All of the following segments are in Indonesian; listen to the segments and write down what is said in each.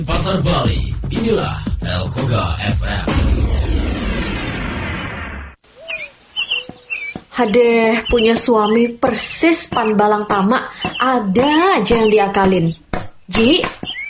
Pasar Bali, inilah El Koga FM. Hadeh, punya suami persis pan balang tamak, ada aja yang diakalin. Ji,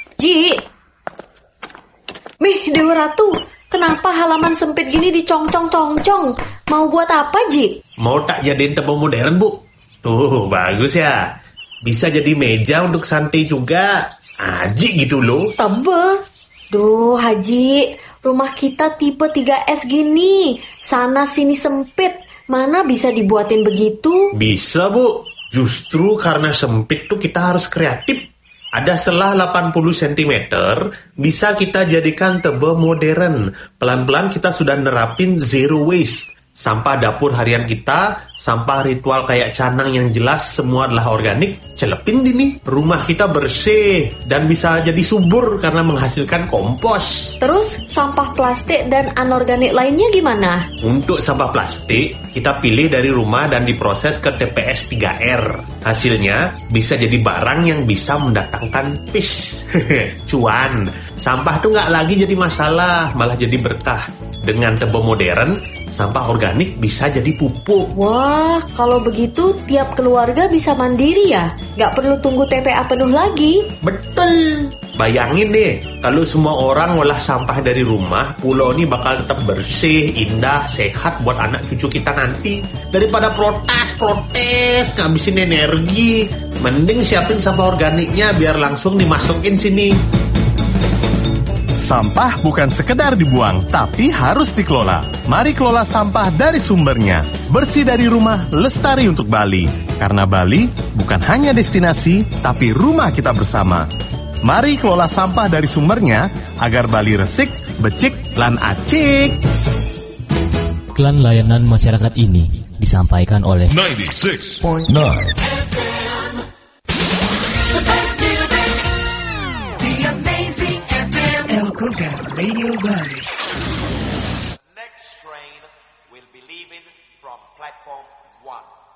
Mih, Dewa Ratu, kenapa halaman sempit gini dicong-cong-cong-cong? Mau buat apa, Ji? Mau tak jadiin tebel modern, Bu? Tuh, bagus ya. Bisa jadi meja untuk santai juga. Aji gitu loh. Tebel? Duh, Haji, rumah kita tipe 3S gini. Sana sini sempit. Mana bisa dibuatin begitu? Bisa, Bu. Justru karena sempit tuh kita harus kreatif. Ada selah 80 cm, bisa kita jadikan tebel modern. Pelan-pelan kita sudah nerapin zero waste. Sampah dapur harian kita, sampah ritual kayak canang yang jelas semua adalah organik. Celepin ini, rumah kita bersih dan bisa jadi subur karena menghasilkan kompos. Terus sampah plastik dan anorganik lainnya gimana? Untuk sampah plastik, kita pilih dari rumah dan diproses ke TPS 3R. Hasilnya bisa jadi barang yang bisa mendatangkan PIS. Cuan. Sampah tuh nggak lagi jadi masalah, malah jadi berkah. Dengan tebel modern, sampah organik bisa jadi pupuk. Wah, kalau begitu tiap keluarga bisa mandiri ya? Nggak perlu tunggu TPA penuh lagi. Betul. Bayangin deh, kalau semua orang ngolah sampah dari rumah, pulau ini bakal tetap bersih, indah, sehat buat anak cucu kita nanti. Daripada protes, ngabisin energi, mending siapin sampah organiknya biar langsung dimasukin sini. Sampah bukan sekedar dibuang, tapi harus dikelola. Mari kelola sampah dari sumbernya. Bersih dari rumah, lestari untuk Bali. Karena Bali bukan hanya destinasi, tapi rumah kita bersama. Mari kelola sampah dari sumbernya, agar Bali resik, becik, lan acik. Iklan layanan masyarakat ini disampaikan oleh 96.9 El Koga Radio Bali. Next train will be leaving from platform 1.